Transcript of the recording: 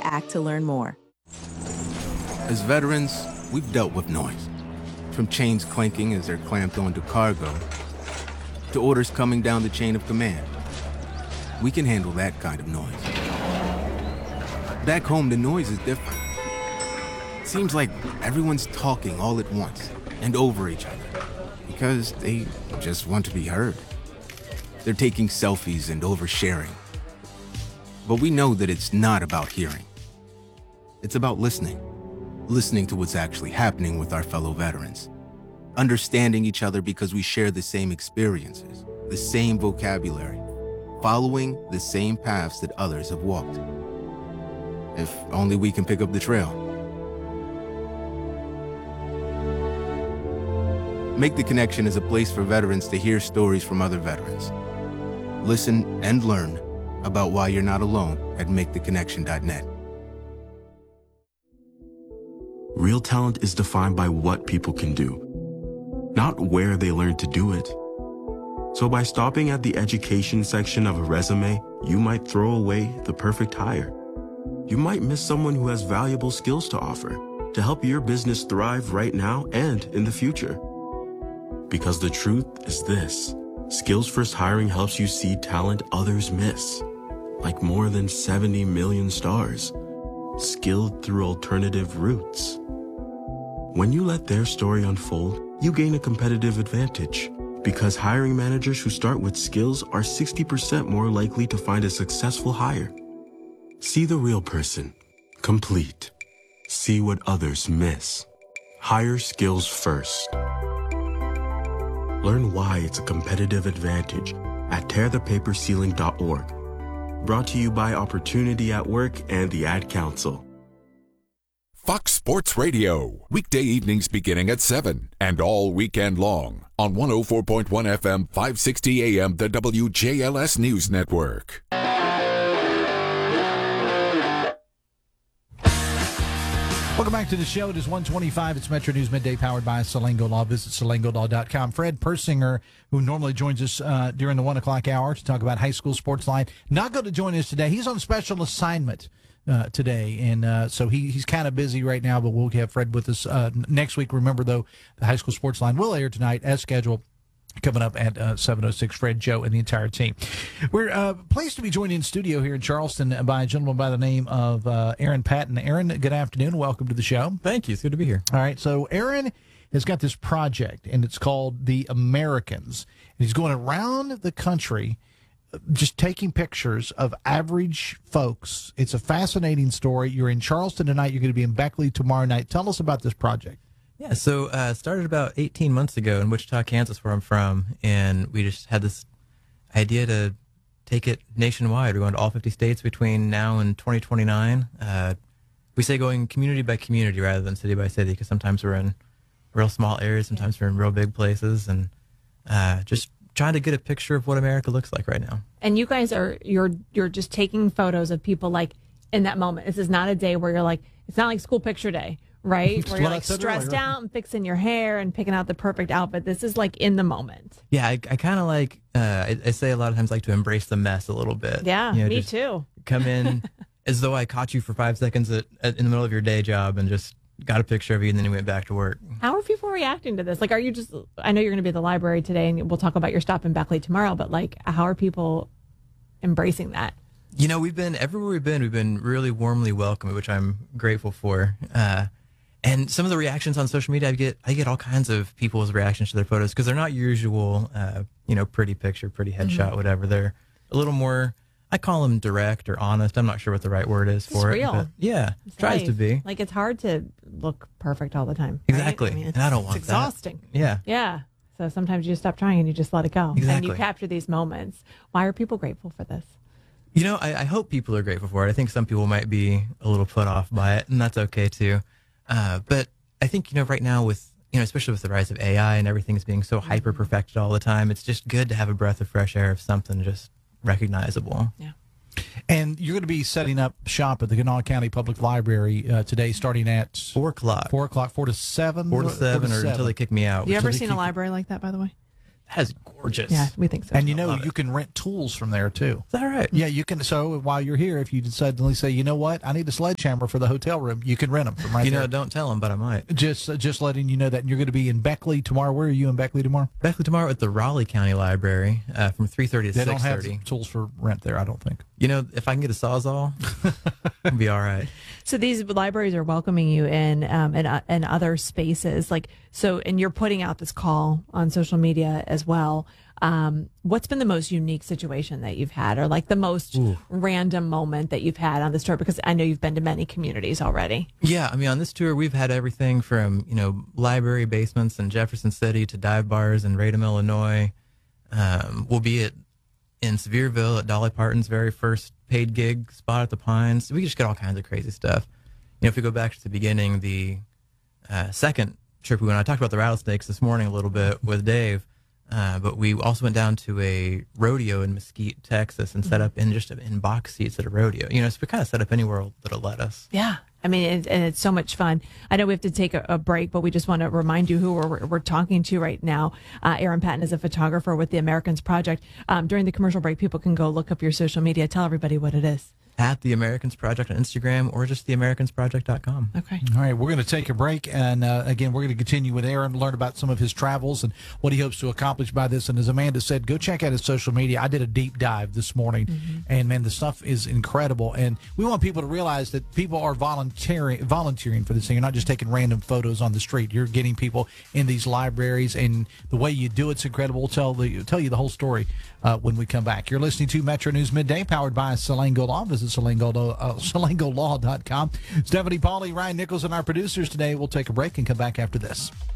act to learn more. As veterans, we've dealt with noise. From chains clanking as they're clamped onto cargo, to orders coming down the chain of command. We can handle that kind of noise. Back home, the noise is different. It seems like everyone's talking all at once and over each other because they just want to be heard. They're taking selfies and oversharing. But we know that it's not about hearing. It's about listening. Listening to what's actually happening with our fellow veterans. Understanding each other because we share the same experiences, the same vocabulary, following the same paths that others have walked. If only we can pick up the trail. Make the Connection is a place for veterans to hear stories from other veterans. Listen and learn about why you're not alone at maketheconnection.net. Real talent is defined by what people can do, not where they learn to do it. So by stopping at the education section of a resume, you might throw away the perfect hire. You might miss someone who has valuable skills to offer to help your business thrive right now and in the future. Because the truth is this, Skills First Hiring helps you see talent others miss, like more than 70 million stars, skilled through alternative routes. When you let their story unfold, you gain a competitive advantage because hiring managers who start with skills are 60% more likely to find a successful hire. See the real person, complete. See what others miss. Hire skills first. Learn why it's a competitive advantage at tearthepaperceiling.org. Brought to you by Opportunity at Work and the Ad Council. Fox Sports Radio, weekday evenings beginning at 7 and all weekend long on 104.1 FM, 560 AM, the WJLS News Network. Welcome back to the show. It is 1:25. It's Metro News Midday powered by Salango Law. Visit salangolaw.com. Fred Persinger, who normally joins us during the 1 o'clock hour to talk about high school sports line, not going to join us today. He's on special assignment today, and so he's kind of busy right now, but we'll have Fred with us next week. Remember, though, the high school sports line will air tonight as scheduled. Coming up at 7:06, Fred, Joe, and the entire team. We're pleased to be joined in studio here in Charleston by a gentleman by the name of Aaron Patton. Aaron, good afternoon. Welcome to the show. Thank you. It's good to be here. All right. So Aaron has got this project, and it's called The Americans. And he's going around the country just taking pictures of average folks. It's a fascinating story. You're in Charleston tonight. You're going to be in Beckley tomorrow night. Tell us about this project. Yeah, so it started about 18 months ago in Wichita, Kansas, where I'm from, and we just had this idea to take it nationwide. We're going to all 50 states between now and 2029. We say going community by community rather than city by city, because sometimes we're in real small areas, sometimes we're in real big places, and just trying to get a picture of what America looks like right now. And you guys you're just taking photos of people like in that moment. This is not a day where you're like, it's not like school picture day. Right? Where you're like stressed out and fixing your hair and picking out the perfect outfit. This is like in the moment. Yeah, I kind of like, I say a lot of times like to embrace the mess a little bit. Yeah, me too. Come in as though I caught you for 5 seconds in the middle of your day job and just got a picture of you and then you went back to work. How are people reacting to this? Like, are you just, I know you're going to be at the library today and we'll talk about your stop in Beckley tomorrow, but like, how are people embracing that? You know, everywhere we've been really warmly welcomed, which I'm grateful for. And some of the reactions on social media, I get all kinds of people's reactions to their photos because they're not usual, pretty picture, pretty headshot, whatever. They're a little more, I call them direct or honest. I'm not sure what the right word is for it. Real. But yeah, it tries to be. Like, it's hard to look perfect all the time. Exactly. Right? I mean, and I don't want it's exhausting. That. Yeah. Yeah. So sometimes you just stop trying and you just let it go. Exactly. And you capture these moments. Why are people grateful for this? You know, I hope people are grateful for it. I think some people might be a little put off by it, and that's okay too. But I think, right now with, especially with the rise of AI and everything's being so hyper perfected all the time, it's just good to have a breath of fresh air of something just recognizable. Yeah. And you're going to be setting up shop at the Kanawha County Public Library today, starting at 4 o'clock. 4 o'clock, 4 to 7? 4 to 7, or until they kick me out. Have you ever seen a library like that, by the way? That is gorgeous. Yeah, we think so. And you can rent tools from there too. Is that right? Yeah, you can. So while you're here, if you suddenly say, you know what, I need a sledgehammer for the hotel room, you can rent them from right there. Don't tell them, but I might. Just letting you know that. And you're going to be in Beckley tomorrow. Where are you in Beckley tomorrow? Beckley tomorrow at the Raleigh County Library from 3:30 to 6:30. They don't have tools for rent there, I don't think. If I can get a Sawzall, it'll be all right. So these libraries are welcoming you in other spaces, and you're putting out this call on social media as well. What's been the most unique situation that you've had, or the most random moment that you've had on this tour? Because I know you've been to many communities already. Yeah, on this tour we've had everything from library basements in Jefferson City to dive bars in Radom, Illinois. We'll be in Sevierville at Dolly Parton's very first paid gig spot at the Pines. We just get all kinds of crazy stuff. If we go back to the beginning, the second trip we went, I talked about the rattlesnakes this morning a little bit with Dave. But we also went down to a rodeo in Mesquite, Texas, and set up in box seats at a rodeo. So we kind of set up anywhere that'll let us. Yeah. And it's so much fun. I know we have to take a break, but we just want to remind you who we're talking to right now. Aaron Patton is a photographer with the Americans Project. During the commercial break, people can go look up your social media. Tell everybody what it is. At the Americans Project on Instagram or just theamericansproject.com. Okay. All right, we're going to take a break, and again, we're going to continue with Aaron, learn about some of his travels and what he hopes to accomplish by this. And as Amanda said, go check out his social media. I did a deep dive this morning, and man, the stuff is incredible. And we want people to realize that people are volunteering for this thing. You're not just taking random photos on the street. You're getting people in these libraries, and the way you do it's incredible. We'll tell you the whole story when we come back. You're listening to Metro News Midday, powered by Salango Law. Visit SalangoLaw.com. Stephanie Pauly, Ryan Nichols, and our producers today. We'll take a break and come back after this.